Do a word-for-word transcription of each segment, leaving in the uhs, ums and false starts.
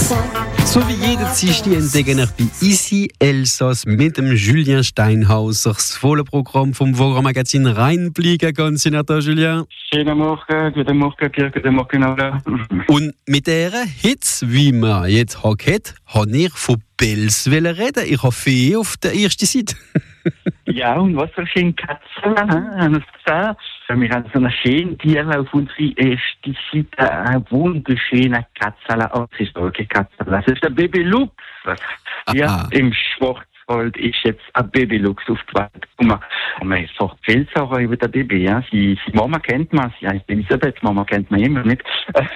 So wie jede Dienstag entdecken wir bei Easy Elsass mit dem Julien Steinhauser das volle Programm vom Woche-Magazin reinblicken. Ganz schön, Julien. Schönen Morgen, guten Morgen, Pierre, guten Morgen, alle. Und mit dieser Hitze, wie man jetzt hat, habe ich von Pels reden. Ich habe Fee auf der ersten Seite. Ja, und was für schöne Katzen, haben Sie gesehen? Wir haben so eine schöne Tiere auf unserer ersten Seite, eine wunderschöne Katze. Oh, das ist wirklich Katze. Das ist der Babylux. Ja, im Schwarzwald ist jetzt ein Babylux auf die Welt gekommen. Und man sagt viel Sachen über den Baby. Ja. Sie, sie Mama kennt man, sie heißt Elisabeth, Mama kennt man immer nicht.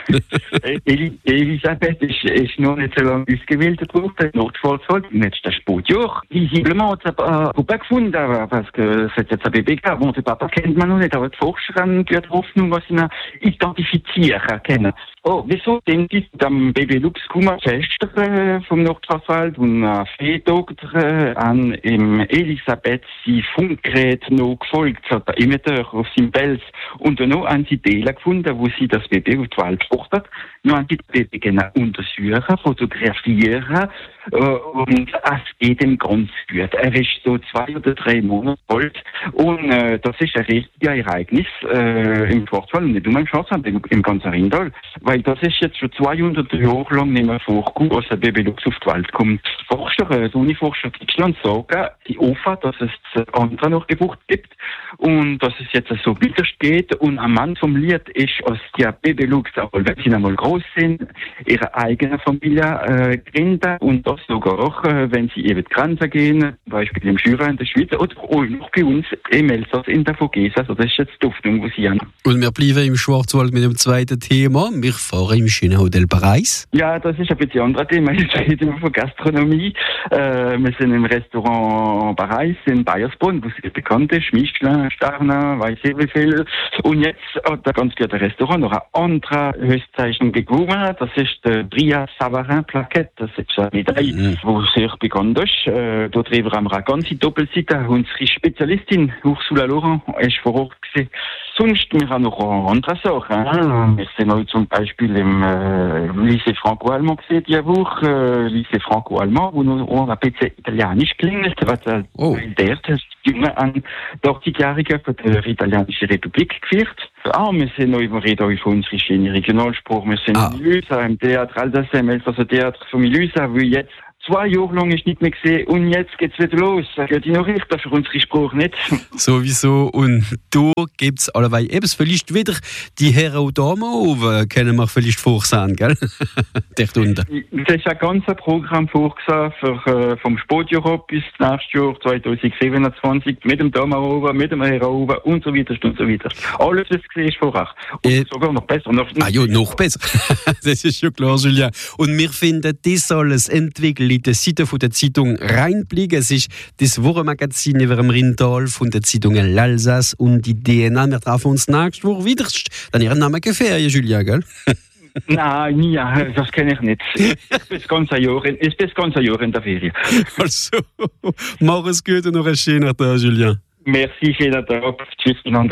El- Elisabeth ist, ist noch nicht so lange ausgebildet worden, Notfallsfall. Und jetzt das Sputjahr. Visiblement hat es eine Puppe gefunden, parce que es hat jetzt ein Baby gegeben. Und den Papa kennt man noch nicht, aber die Forscher haben gute Hoffnung, was sie ihn identifizieren können. Oh, wieso denn die am Babylux gekommen, Schwester äh, vom Nordschwarzwald und eine Fehdoktor äh, an im Elisabeth sie Funkgerät noch gefolgt, hat der Emetteur auf seinem Pelz. Und dann noch haben sie Teile gefunden, wo sie das Baby auf die Welt gebracht hat. Dann haben sie das Baby genau untersuchen, fotografieren äh, und es geht ihm ganz gut. Er ist so zwei oder drei Monate alt und äh, das ist ein richtiges Ereignis äh, im Schwarzwald und nicht nur im Schwarzwald, im, im ganzen Rheintal. Weil das ist jetzt schon zweihundert Jahre lang nicht mehr vorgekommen, als ein Babylux auf die Welt kommt. Forscher, äh, Uniforscher Deutschland sagen, die hoffen, dass es andere noch Geburt gibt und dass es jetzt so weitergeht. Und am Mann vom Lied ist, als die Babylux, obwohl wenn sie einmal groß sind, ihre eigene Familie äh, gründen und das sogar, äh, wenn sie über die Grenze gehen, zum Beispiel im Jura in der Schweiz oder auch noch bei uns im Elsass in der Vogesen. Also das ist jetzt die Hoffnung, die sie haben. Und wir bleiben im Schwarzwald mit dem zweiten Thema. Wir fahren im schönen Hotel Paris. Ja, das ist ein bisschen ein anderes Thema. Jetzt reden wir von Gastronomie. Äh, wir sind im Restaurant Paris in Bayersbronn, wo es bekannt ist. Michelin, Sterne, weiß ich wie viel. Und jetzt hat ein ganz gutes Restaurant noch eine andere Höchstzeichnung gewonnen. Das ist der Bria Savarin Plaquette. Das ist eine Medaille, mhm. die sehr bekannt ist. Äh, dort drüber haben wir eine ganze Doppelseite. Unsere Spezialistin Ursula Laurent ist vor Ort gewesen. Sonst, wir haben noch andere Sachen. Wir sind heute zum Beispiel im äh, Lycée Franco-Allemand gesehen, die Woche. Äh, Lycée Franco-Allemand, wo noch ein bisschen italienisch klingelt. Was äh, oh. der das Junge an die achtzig-Jährige von der Italienischen Republik geführt. Ah, wir sind noch über Reden von unserer schönen Regionalspruch. Wir sind ah. in Lysa, im Theater Alsace, im Elsass Theater von Lysa, wo jetzt zwei Jahre lang ist nicht mehr gesehen und jetzt geht's wieder los. Geht die noch richtig für unsere Sprache nicht? Sowieso. Und da gibt's allerweil eben vielleicht wieder die Herren und Damen oben, können wir vielleicht vorsehen, gell? Dort unten. Es ist ein ganzes Programm vorgesehen für, äh, vom Sportjahr bis nächstes Jahr zwanzig siebenundzwanzig mit dem Damen oben, mit dem Herren oben und so weiter und so weiter. Alles, was gesehen ist vorher. Und äh, sogar noch besser. Noch, ah ja, noch besser. Das ist schon klar, Julien. Und wir finden, das alles entwickelt in der Seite von der Zeitung reinblicken. Es ist das Wochenmagazin über dem Rheintal von der Zeitung L'Alsace und die D N A. Wir treffen uns nächste Woche wieder. Dann Ihren Namen Ferien, Julia, gell? Nein, nie, das kenne ich nicht. Ich bin das ganze Jahr in, ich bin das ganze Jahr in der Ferien. Also, mach es gut und noch einen schönen Tag, Julien. Merci, schönen Tag. Tschüss miteinander.